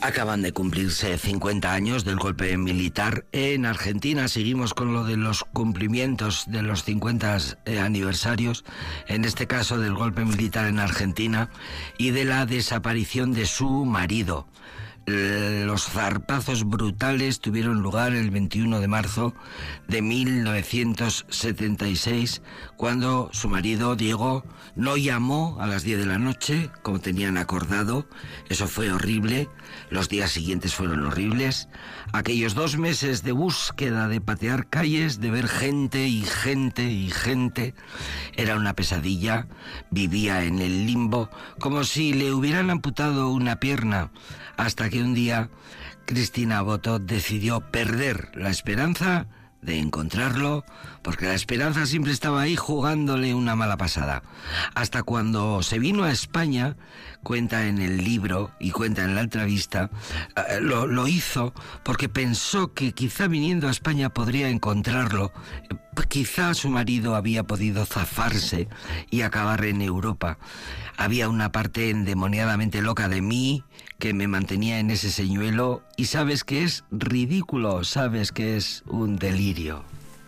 Acaban de cumplirse 50 años del golpe militar en Argentina. Seguimos con lo de los cumplimientos de los 50 aniversarios, en este caso del golpe militar en Argentina y de la desaparición de su marido. Los zarpazos brutales tuvieron lugar el 21 de marzo de 1976, cuando su marido, Diego, no llamó a las 10 de la noche, como tenían acordado. Eso fue horrible. Los días siguientes fueron horribles. Aquellos 2 meses de búsqueda, de patear calles, de ver gente y gente y gente, era una pesadilla. Vivía en el limbo, como si le hubieran amputado una pierna, hasta que un día Cristina Boto decidió perder la esperanza de encontrarlo, porque la esperanza siempre estaba ahí jugándole una mala pasada. Hasta cuando se vino a España, cuenta en el libro y cuenta en la entrevista, lo hizo porque pensó que quizá viniendo a España podría encontrarlo. Quizá su marido había podido zafarse y acabar en Europa. Había una parte endemoniadamente loca de mí que me mantenía en ese señuelo, y sabes que es ridículo, sabes que es un delirio.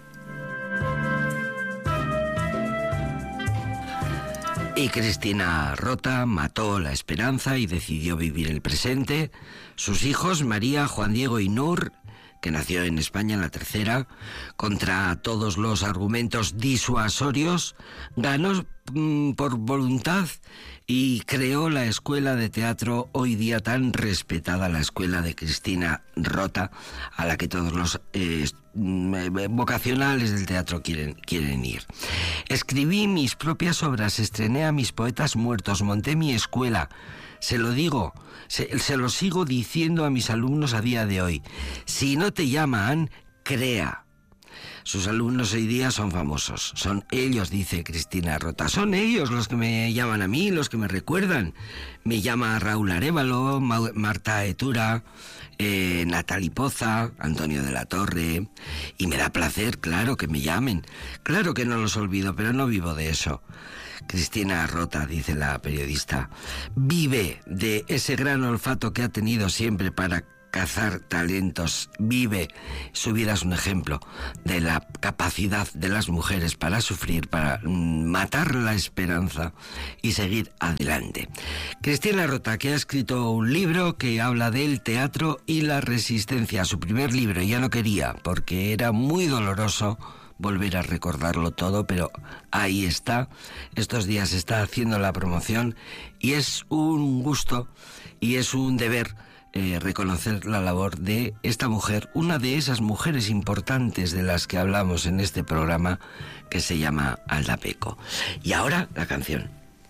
Y Cristina Rota mató la esperanza y decidió vivir el presente. Sus hijos, María, Juan Diego y Nur, que nació en España en la tercera, contra todos los argumentos disuasorios, ganó por voluntad y creó la escuela de teatro hoy día tan respetada, la escuela de Cristina Rota, a la que todos los vocacionales del teatro quieren ir. Escribí mis propias obras, estrené a mis poetas muertos, monté mi escuela. Se lo digo, se lo sigo diciendo a mis alumnos a día de hoy. Si no te llaman, crea. Sus alumnos hoy día son famosos. Son ellos, dice Cristina Rota. Son ellos los que me llaman a mí, los que me recuerdan. Me llama Raúl Arévalo, Marta Etura, Natalie Poza, Antonio de la Torre. Y me da placer, claro, que me llamen. Claro que no los olvido, pero no vivo de eso. Cristina Rota, dice la periodista, vive de ese gran olfato que ha tenido siempre para cazar talentos. Vive, su vida es un ejemplo de la capacidad de las mujeres para sufrir, para matar la esperanza y seguir adelante. Cristina Rota, que ha escrito un libro que habla del teatro y la resistencia. Su primer libro ya no quería, porque era muy doloroso volver a recordarlo todo, pero ahí está. Estos días está haciendo la promoción y es un gusto y es un deber reconocer la labor de esta mujer, una de esas mujeres importantes de las que hablamos en este programa, que se llama Alda Peco. Y ahora la canción.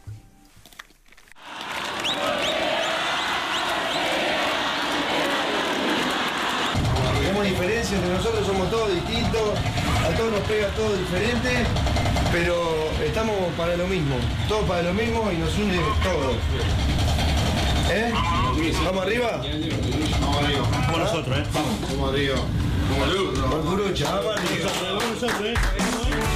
Tenemos diferencias entre nosotros, somos todos distintos, a todos nos pega todo diferente, pero estamos para lo mismo, todos para lo mismo y nos une todo. ¿Vamos arriba? Vamos arriba. Como nosotros, Vamos arriba. Como nosotros. Por Curucha, vamos arriba. Vamos nosotros,